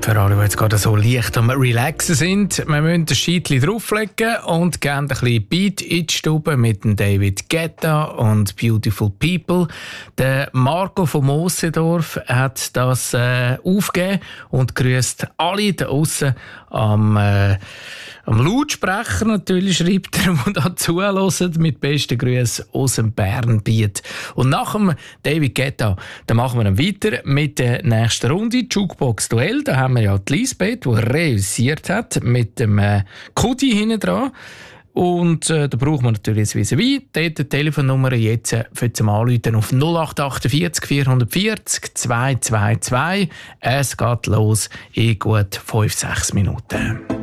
Für alle, die jetzt gerade so leicht am Relaxen sind, wir müssen ein Scheitchen drauflegen und geben ein bisschen Beat in die Stube mit dem David Guetta und Beautiful People. Der Marco von Mosendorf hat das aufgegeben und grüßt alle da aussen am Lautsprecher natürlich, schreibt er, die da zuhören, mit besten Grüßen aus dem Bernbiet. Und nach dem David Guetta, dann machen wir dann weiter mit der nächsten Runde, Jukebox Duell. Da haben wir ja die Lisbeth, die reüssiert hat, mit dem Kudi hinten dran. Und da brauchen wir natürlich ein vis-à-vis. Dort die Telefonnummer jetzt für zum Anrufen auf 0848 440 222. Es geht los in gut 5-6 Minuten.